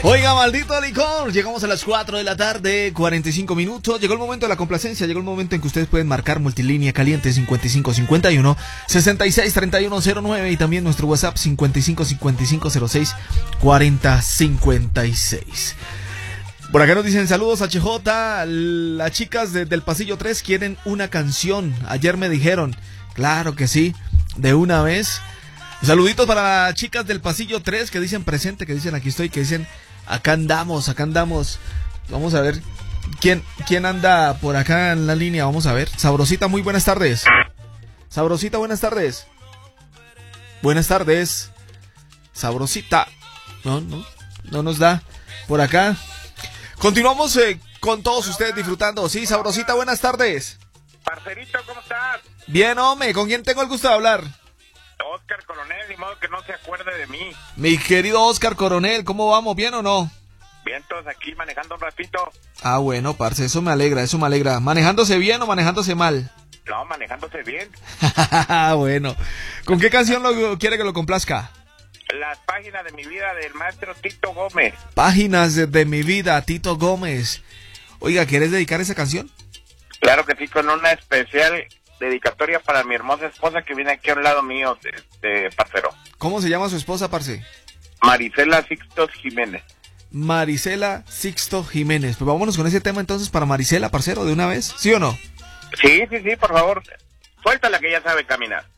Oiga, maldito licor, llegamos a las 4 de la tarde, 45 minutos. Llegó el momento de la complacencia, llegó el momento en que ustedes pueden marcar multilínea caliente 5551 663109 y también nuestro WhatsApp 555506 4056. Por acá nos dicen saludos HJ, las chicas del pasillo 3 quieren una canción, ayer me dijeron, claro que sí, de una vez. Saluditos para las chicas del pasillo 3 que dicen presente, que dicen aquí estoy, que dicen acá andamos, acá andamos. Vamos a ver quién anda por acá en la línea, vamos a ver. Sabrosita, muy buenas tardes. Sabrosita, buenas tardes. Buenas tardes. Sabrosita. No nos da por acá. Continuamos con todos ustedes disfrutando. Sí, Sabrosita, buenas tardes. Parcerito, ¿cómo estás? Bien, hombre, ¿con quién tengo el gusto de hablar? Oscar Coronel, ni modo que no se acuerde de mí. Mi querido Oscar Coronel, ¿cómo vamos? ¿Bien o no? Bien, todos aquí manejando un ratito. Ah, bueno, parce, eso me alegra, eso me alegra. ¿Manejándose bien o manejándose mal? No, manejándose bien. Bueno, ¿con qué canción quiere que lo complazca? Las páginas de mi vida del maestro Tito Gómez. Páginas de mi vida, Tito Gómez. Oiga, ¿quieres dedicar esa canción? Claro que sí, con una especial dedicatoria para mi hermosa esposa que viene aquí a un lado mío, parcero. ¿Cómo se llama su esposa, parce? Marisela Sixto Jiménez. Marisela Sixto Jiménez. Pues vámonos con ese tema entonces para Marisela, parcero, de una vez, ¿sí o no? Sí, por favor. Suéltala que ya sabe caminar.